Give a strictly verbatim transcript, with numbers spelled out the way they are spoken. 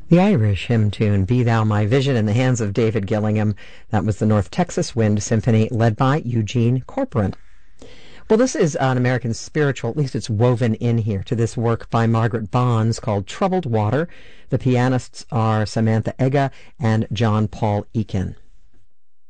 The Irish hymn tune, Be Thou My Vision, in the hands of David Gillingham. That was the North Texas Wind Symphony, led by Eugene Corcoran. Well, this is an American spiritual, at least it's woven in here, to this work by Margaret Bonds called Troubled Water. The pianists are Samantha Ega and John Paul Eakin.